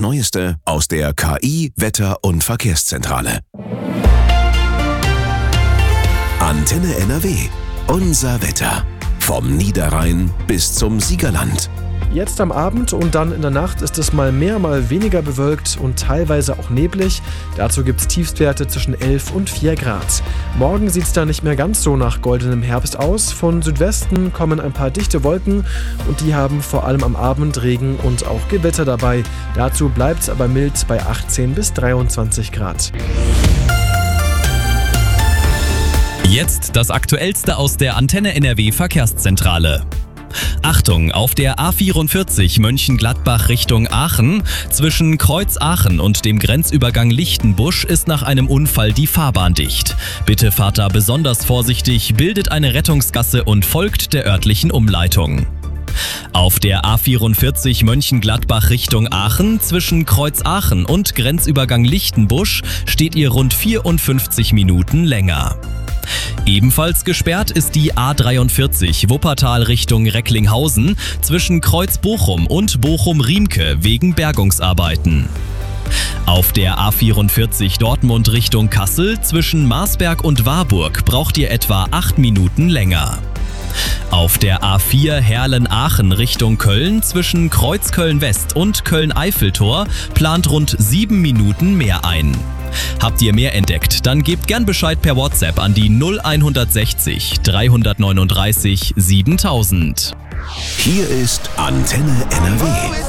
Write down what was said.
Neueste aus der KI Wetter- und Verkehrszentrale. Antenne NRW. Unser Wetter. Vom Niederrhein bis zum Siegerland. Jetzt am Abend und dann in der Nacht ist es mal mehr, mal weniger bewölkt und teilweise auch neblig. Dazu gibt es Tiefstwerte zwischen 11 und 4 Grad. Morgen sieht es dann nicht mehr ganz so nach goldenem Herbst aus. Von Südwesten kommen ein paar dichte Wolken und die haben vor allem am Abend Regen und auch Gewitter dabei. Dazu bleibt es aber mild bei 18 bis 23 Grad. Jetzt das Aktuellste aus der Antenne NRW Verkehrszentrale. Achtung, auf der A44 Mönchengladbach Richtung Aachen, zwischen Kreuz Aachen und dem Grenzübergang Lichtenbusch ist nach einem Unfall die Fahrbahn dicht. Bitte fahrt da besonders vorsichtig, bildet eine Rettungsgasse und folgt der örtlichen Umleitung. Auf der A44 Mönchengladbach Richtung Aachen, zwischen Kreuz Aachen und Grenzübergang Lichtenbusch steht ihr rund 54 Minuten länger. Ebenfalls gesperrt ist die A43 Wuppertal Richtung Recklinghausen zwischen Kreuz Bochum und Bochum-Riemke wegen Bergungsarbeiten. Auf der A44 Dortmund Richtung Kassel zwischen Marsberg und Warburg braucht ihr etwa 8 Minuten länger. Auf der A4 Herlen-Aachen Richtung Köln zwischen Kreuzköln-West und Köln-Eiffeltor plant rund 7 Minuten mehr ein. Habt ihr mehr entdeckt, dann gebt gern Bescheid per WhatsApp an die 0160 339 7000. Hier ist Antenne NRW.